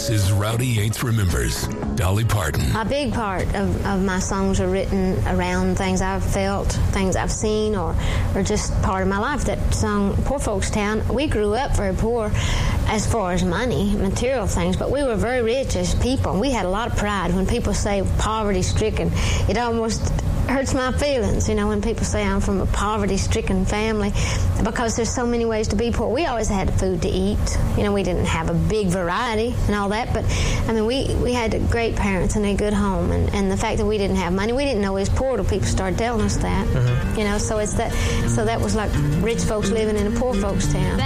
This is Rowdy Yates Remembers, Dolly Parton. A big part of my songs are written around things I've felt, things I've seen, or just part of my life. That song, Poor Folks Town, we grew up very poor as far as money, material things, but we were very rich as people. We had a lot of pride. When people say poverty-stricken, it almost hurts my feelings, when people say I'm from a poverty-stricken family, because there's so many ways to be poor. We always had food to eat. We didn't have a big variety and all that, but we had great parents and a good home, and the fact that we didn't have money, we didn't know we was poor till people started telling us that. So it's that. So that was like rich folks living in a poor folks town.